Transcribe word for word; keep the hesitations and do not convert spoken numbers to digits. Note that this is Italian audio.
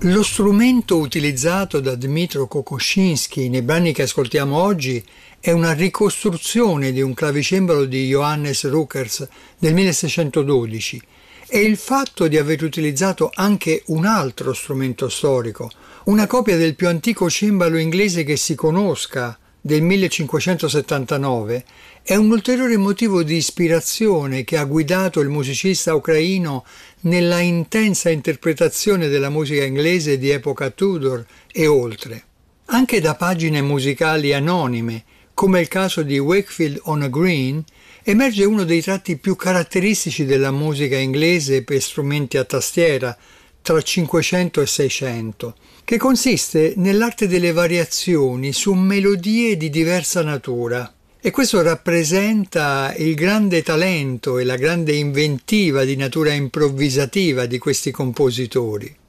Lo strumento utilizzato da Dmytro Kokoschinskij nei brani che ascoltiamo oggi è una ricostruzione di un clavicembalo di Johannes Rückers del milleseicentododici e il fatto di aver utilizzato anche un altro strumento storico, una copia del più antico cembalo inglese che si conosca, del millecinquecentosettantanove, è un ulteriore motivo di ispirazione che ha guidato il musicista ucraino nella intensa interpretazione della musica inglese di epoca Tudor e oltre. Anche da pagine musicali anonime, come il caso di Wakefield on a Green, emerge uno dei tratti più caratteristici della musica inglese per strumenti a tastiera, tra cinquecento e seicento, che consiste nell'arte delle variazioni su melodie di diversa natura. E questo rappresenta il grande talento e la grande inventiva di natura improvvisativa di questi compositori.